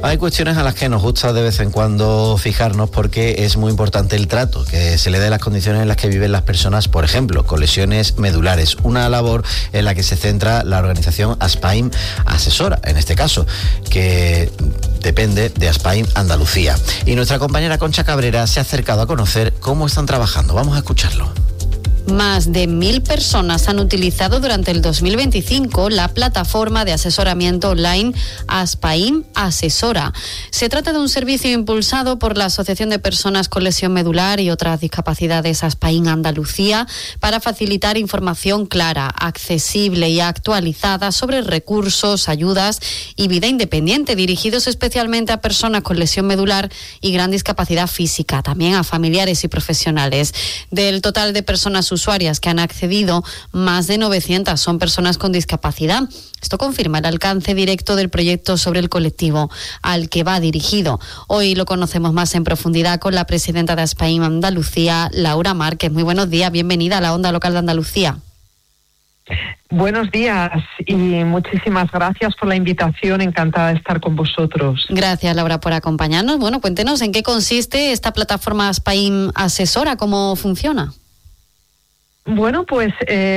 Hay cuestiones a las que nos gusta de vez en cuando fijarnos porque es muy importante el trato que se le dé a las condiciones en las que viven las personas, por ejemplo, con lesiones medulares. Una labor en la que se centra la organización Aspaim Asesora, en este caso, que depende de Aspaim Andalucía. Y nuestra compañera Concha Cabrera se ha acercado a conocer cómo están trabajando. Vamos a escucharlo. Más de 1.000 personas han utilizado durante el 2025 la plataforma de asesoramiento online Aspaim Asesora. Se trata de un servicio impulsado por la Asociación de Personas con Lesión Medular y otras discapacidades Aspaim Andalucía para facilitar información clara, accesible y actualizada sobre recursos, ayudas y vida independiente, dirigidos especialmente a personas con lesión medular y gran discapacidad física, también a familiares y profesionales. Del total de personas usuarias que han accedido, más de 900 son personas con discapacidad. Esto confirma el alcance directo del proyecto sobre el colectivo al que va dirigido. Hoy lo conocemos más en profundidad con la presidenta de Aspaim Andalucía, Laura Márquez. Muy buenos días, bienvenida a la Onda Local de Andalucía. Buenos días y muchísimas gracias por la invitación, encantada de estar con vosotros. Gracias, Laura, por acompañarnos. Bueno, cuéntenos en qué consiste esta plataforma Aspaim Asesora, cómo funciona. Bueno, pues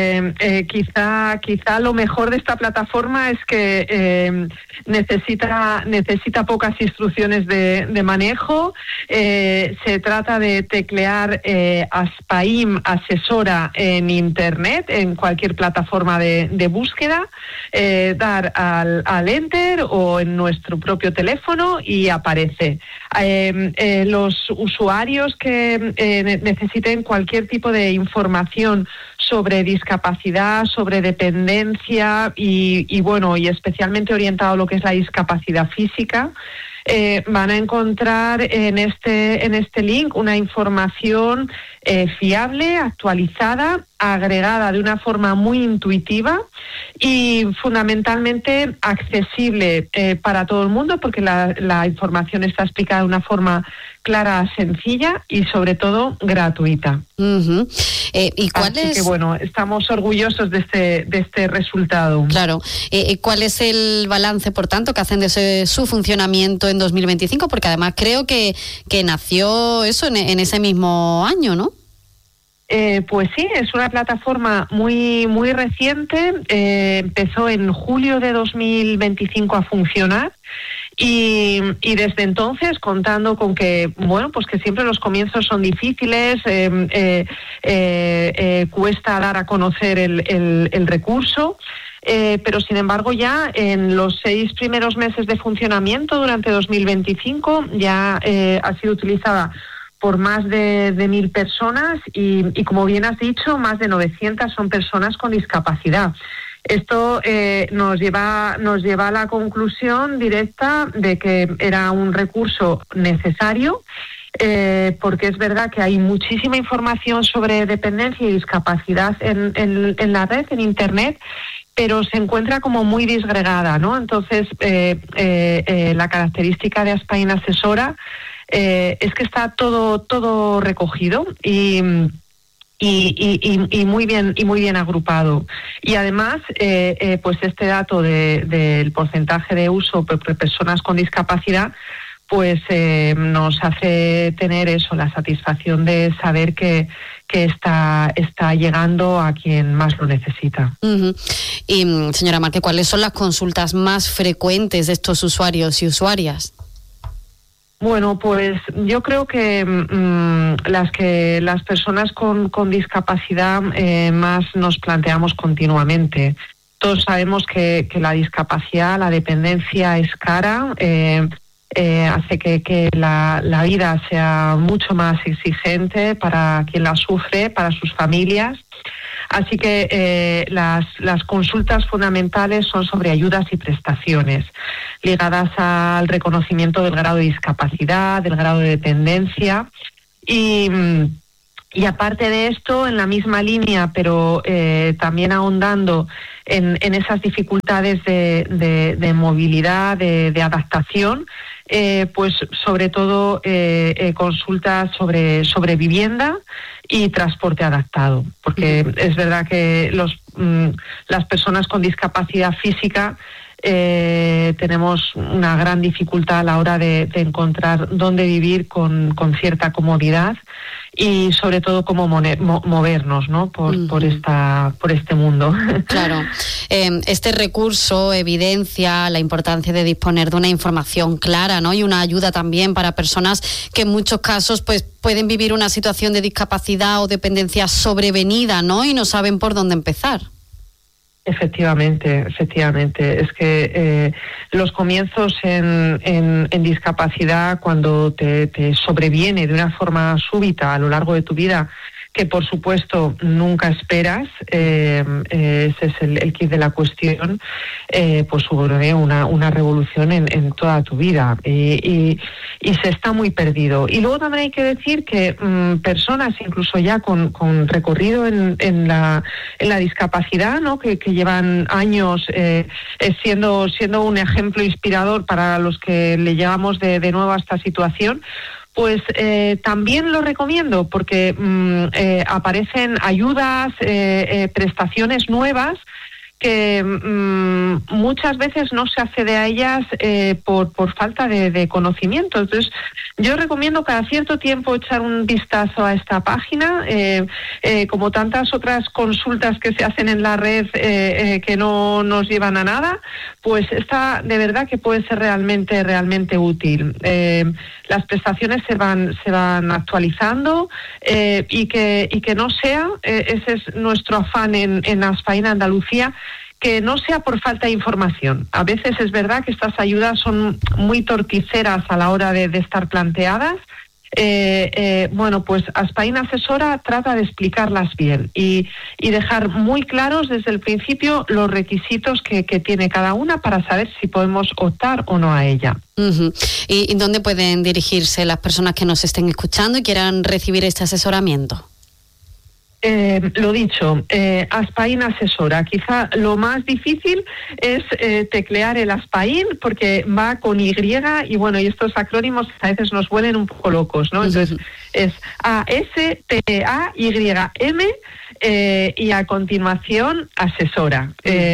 quizá lo mejor de esta plataforma es que necesita pocas instrucciones de manejo. Se trata de teclear Aspaim Asesora en Internet, en cualquier plataforma de búsqueda, dar al Enter o en nuestro propio teléfono y aparece. Los usuarios que necesiten cualquier tipo de información sobre discapacidad, sobre dependencia y especialmente orientado a lo que es la discapacidad física, van a encontrar en este link una información fiable, actualizada, agregada de una forma muy intuitiva y fundamentalmente accesible para todo el mundo, porque la información está explicada de una forma clara, sencilla y sobre todo gratuita. Uh-huh. ¿Y cuál Así es? que bueno, estamos orgullosos de este resultado. Claro. ¿Cuál es el balance, por tanto, que hacen de su funcionamiento en 2025? Porque además creo que nació eso en ese mismo año, ¿no? Pues sí, es una plataforma muy reciente. Empezó en julio de 2025 a funcionar. Y desde entonces, contando con que, pues que siempre los comienzos son difíciles, cuesta dar a conocer el recurso, pero sin embargo ya en los 6 primeros meses de funcionamiento durante 2025 ya ha sido utilizada por más de 1.000 personas y como bien has dicho, más de 900 son personas con discapacidad. Esto nos lleva a la conclusión directa de que era un recurso necesario, porque es verdad que hay muchísima información sobre dependencia y discapacidad en la red, en Internet, pero se encuentra como muy disgregada, ¿no? Entonces, la característica de Aspaim Asesora es que está todo recogido y muy bien agrupado. Y además, pues este dato del porcentaje de uso por personas con discapacidad, pues nos hace tener la satisfacción de saber que está llegando a quien más lo necesita. Uh-huh. Y señora Márquez, ¿cuáles son las consultas más frecuentes de estos usuarios y usuarias? Bueno, pues yo creo que las personas con discapacidad más nos planteamos continuamente. Todos sabemos que la discapacidad, la dependencia es cara, hace que la vida sea mucho más exigente para quien la sufre, para sus familias. Así que las consultas fundamentales son sobre ayudas y prestaciones ligadas al reconocimiento del grado de discapacidad, del grado de dependencia y aparte de esto, en la misma línea, pero también ahondando en esas dificultades de movilidad, de adaptación, pues sobre todo consultas sobre vivienda y transporte adaptado, porque es verdad que las personas con discapacidad física tenemos una gran dificultad a la hora de encontrar dónde vivir con cierta comodidad y sobre todo cómo movernos, ¿no? por este mundo. Claro. Este recurso evidencia la importancia de disponer de una información clara, ¿no? Y una ayuda también para personas que en muchos casos pues pueden vivir una situación de discapacidad o dependencia sobrevenida, ¿no? Y no saben por dónde empezar. Efectivamente. Es que los comienzos en discapacidad, cuando te sobreviene de una forma súbita a lo largo de tu vida, que por supuesto nunca esperas, ese es el quid de la cuestión, pues supone una revolución en toda tu vida y se está muy perdido. Y luego también hay que decir que personas incluso ya con recorrido en la discapacidad, ¿no? que llevan años siendo un ejemplo inspirador para los que le llevamos de nuevo a esta situación, pues también lo recomiendo porque aparecen ayudas, prestaciones nuevas que muchas veces no se accede a ellas por falta de conocimiento. Entonces, yo recomiendo cada cierto tiempo echar un vistazo a esta página, como tantas otras consultas que se hacen en la red que no nos llevan a nada, pues esta de verdad que puede ser realmente útil. Las prestaciones se van actualizando y que no sea, ese es nuestro afán en Aspain Andalucía, que no sea por falta de información. A veces es verdad que estas ayudas son muy torticeras a la hora de estar planteadas. Bueno, pues Aspain Asesora trata de explicarlas bien y dejar muy claros desde el principio los requisitos que tiene cada una para saber si podemos optar o no a ella. Uh-huh. ¿Y dónde pueden dirigirse las personas que nos estén escuchando y quieran recibir este asesoramiento? Lo dicho, Aspain Asesora. Quizá lo más difícil es teclear el Aspain porque va con Y y bueno, y estos acrónimos a veces nos vuelven un poco locos, ¿no? Entonces es ASPAYM y a continuación Asesora.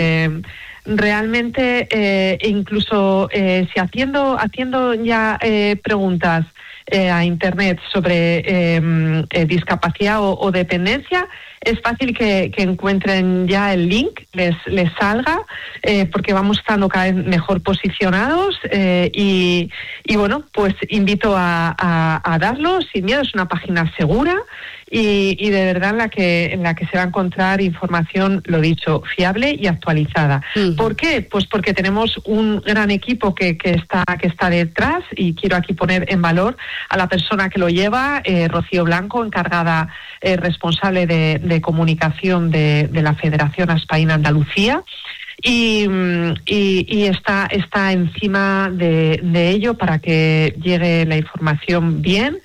Realmente incluso si haciendo ya preguntas a internet sobre discapacidad o dependencia, es fácil que encuentren ya el link, les salga, porque vamos estando cada vez mejor posicionados y bueno, pues invito a darlo sin miedo. Es una página segura y de verdad en la que se va a encontrar información, lo dicho, fiable y actualizada. Uh-huh. ¿Por qué? Pues porque tenemos un gran equipo que está detrás y quiero aquí poner en valor a la persona que lo lleva, Rocío Blanco, encargada responsable de comunicación de la Federación Aspain Andalucía. Y está encima de ello para que llegue la información bien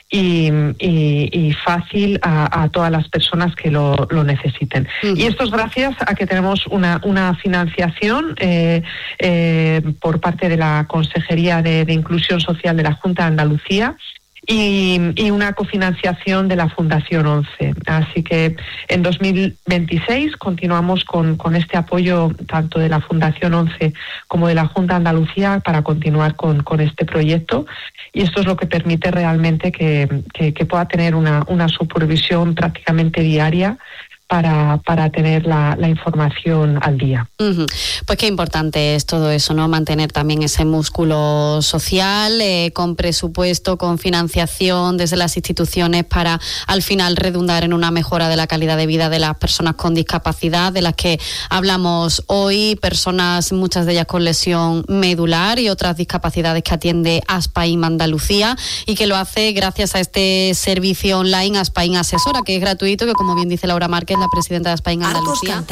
y fácil a todas las personas que lo necesiten. Uh-huh. Y esto es gracias a que tenemos una financiación por parte de la Consejería de Inclusión Social de la Junta de Andalucía y una cofinanciación de la Fundación 11. Así que en 2026 continuamos con este apoyo tanto de la Fundación 11 como de la Junta de Andalucía para continuar con este proyecto, y esto es lo que permite realmente que pueda tener una supervisión prácticamente diaria para tener la información al día. Uh-huh. Pues qué importante es todo eso, ¿no? Mantener también ese músculo social, con presupuesto, con financiación desde las instituciones para al final redundar en una mejora de la calidad de vida de las personas con discapacidad, de las que hablamos hoy, personas, muchas de ellas con lesión medular y otras discapacidades que atiende Aspain Andalucía, y que lo hace gracias a este servicio online Aspain Asesora, que es gratuito, que como bien dice Laura Márquez, la presidenta de Aspain Andalucía,